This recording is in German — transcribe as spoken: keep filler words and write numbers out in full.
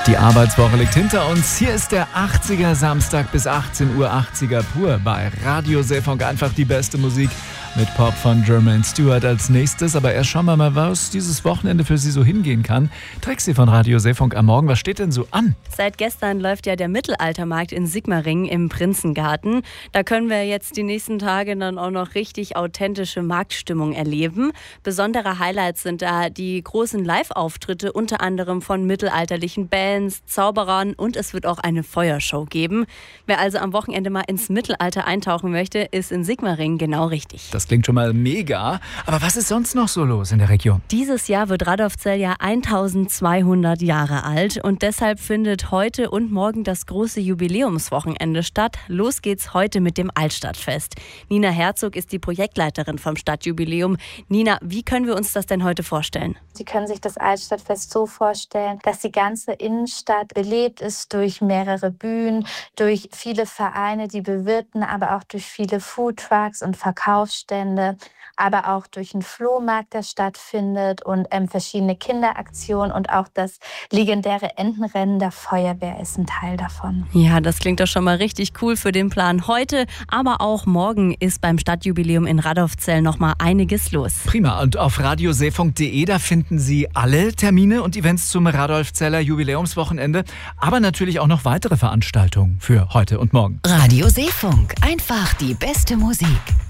Die Arbeitswoche liegt hinter uns. Hier ist der achtziger Samstag bis achtzehn Uhr achtziger pur bei Radio Seefunk. Einfach die beste Musik mit Pop von Jermaine Stewart als nächstes. Aber erst schauen wir mal, was dieses Wochenende für Sie so hingehen kann. Trixie von Radio Seefunk am Morgen, was steht denn so an? Seit gestern läuft ja der Mittelaltermarkt in Sigmaringen im Prinzengarten. Da können wir jetzt die nächsten Tage dann auch noch richtig authentische Marktstimmung erleben. Besondere Highlights sind da die großen Live-Auftritte, unter anderem von mittelalterlichen Bands, Zauberern, und es wird auch eine Feuershow geben. Wer also am Wochenende mal ins Mittelalter eintauchen möchte, ist in Sigmaringen genau richtig. Das klingt schon mal mega. Aber was ist sonst noch so los in der Region? Dieses Jahr wird Radolfzell ja eintausendzweihundert Jahre alt und deshalb findet heute und morgen das große Jubiläumswochenende statt. Los geht's heute mit dem Altstadtfest. Nina Herzog ist die Projektleiterin vom Stadtjubiläum. Nina, wie können wir uns das denn heute vorstellen? Sie können sich das Altstadtfest so vorstellen, dass die ganze Innenstadt belebt ist durch mehrere Bühnen, durch viele Vereine, die bewirten, aber auch durch viele Foodtrucks und Verkaufsstände, aber auch durch einen Flohmarkt, der stattfindet, und ähm, verschiedene Kinderaktionen, und auch das legendäre Entenrennen der Feuerwehr ist ein Teil davon. Ja, das klingt doch schon mal richtig cool für den Plan heute, aber auch morgen ist beim Stadtjubiläum in Radolfzell noch mal einiges los. Prima, und auf radioseefunk punkt de, da finden Sie alle Termine und Events zum Radolfzeller Jubiläumswochenende, aber natürlich auch noch weitere Veranstaltungen für heute und morgen. Radio Seefunk, einfach die beste Musik.